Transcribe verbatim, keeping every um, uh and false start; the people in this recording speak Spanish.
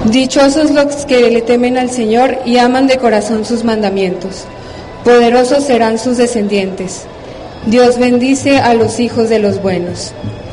Dichosos los que le temen al Señor y aman de corazón sus mandamientos. Poderosos serán sus descendientes. Dios bendice a los hijos de los buenos.